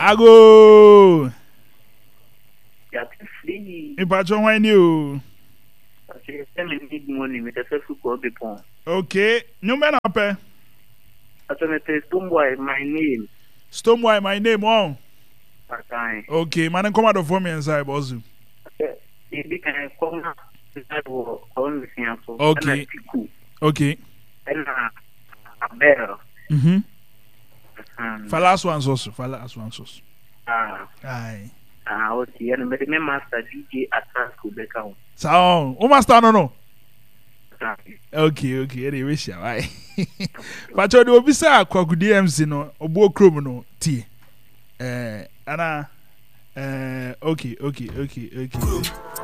Ago. Ya free. Ipacho when you. Okay, send me big money with a self go be pon. Okay. New man up. Atone Stoneboy my name. Stoneboy my name on. Patai. Okay, man come out for me inside bozu. Be can come that wo on the so. Okay. Okay. And a bear. Falas one also. Aye. O ti and me master DJ attack ku be ka. So, o master no. Okay. Any wish ya. Aye. Pacho de obi say akwaku DMC no, obo krom no tie. Ana okay.